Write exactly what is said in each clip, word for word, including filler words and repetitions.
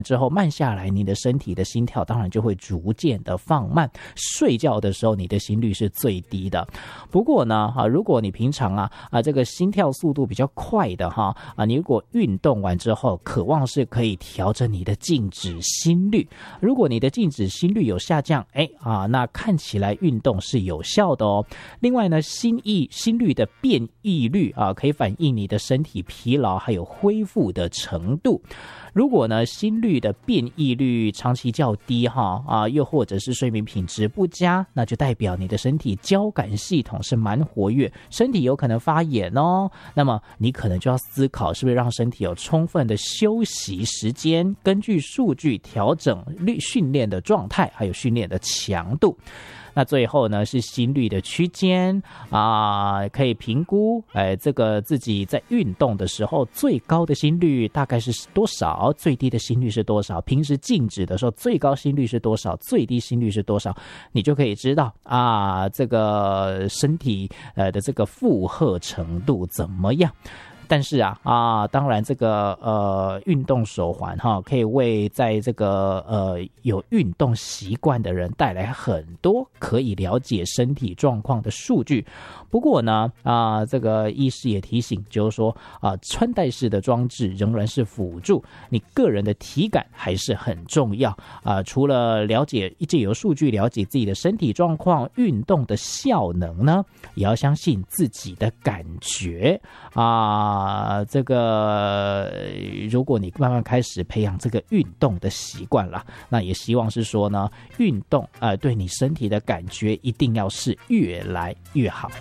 之后慢下来，你的身体的心跳当然就会逐渐的放慢。睡觉的时候，你的心率是最低的。不过呢，啊，如果你平常啊啊这个心跳速度比较快的哈啊，你如果运动完之后，渴望是可以调整你的静止心率。如果你的静止心率有下降，哎啊，那看起来运动是有效的哦。另外呢，心意心率的变异率啊，可以反映你的身体疲劳还有恢复的程度。如果呢心率的变异率长期较低哈啊，又或者是睡眠品质不佳，那就代表你的身体交感系统是蛮活跃，身体有可能发炎哦。那么你可能就要思考，是不是让身体有充分的休息时间，根据数据调整训练的状态，还有训练的强度。那最后呢是心率的区间啊，可以评估哎，这个自己在运动的时候最高的心率大概是多少，最低的心率是多少，平时静止的时候最高心率是多少，最低心率是多少，你就可以知道啊，这个身体呃的这个负荷程度怎么样。但是啊啊，当然这个呃运动手环哈，可以为在这个呃有运动习惯的人带来很多可以了解身体状况的数据。不过呢啊，这个医师也提醒，就是说啊，穿戴式的装置仍然是辅助，你个人的体感还是很重要啊。除了了解借由数据了解自己的身体状况、运动的效能呢，也要相信自己的感觉啊。啊，这个如果你慢慢开始培养这个运动的习惯了，那也希望是说呢，运动呃对你身体的感觉一定要是越来越好。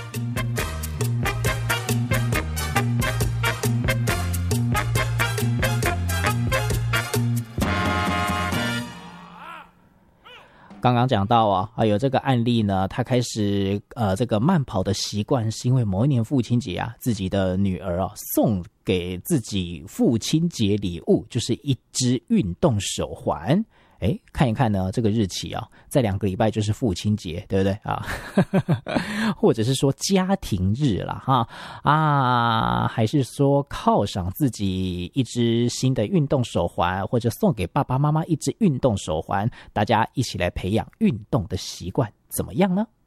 刚刚讲到啊，啊有这个案例呢，他开始呃这个慢跑的习惯，是因为某一年父亲节啊，自己的女儿啊送给自己父亲节礼物，就是一只运动手环。哎，看一看呢，这个日期啊，在两个礼拜就是父亲节，对不对啊？或者是说家庭日啦，哈啊，还是说犒赏自己一只新的运动手环，或者送给爸爸妈妈一只运动手环，大家一起来培养运动的习惯，怎么样呢？